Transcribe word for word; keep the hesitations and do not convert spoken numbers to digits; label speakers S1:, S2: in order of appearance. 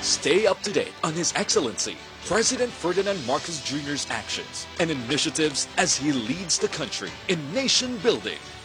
S1: Stay up to date on His Excellency, President Ferdinand Marcos Junior's actions and initiatives as he leads the country in nation building.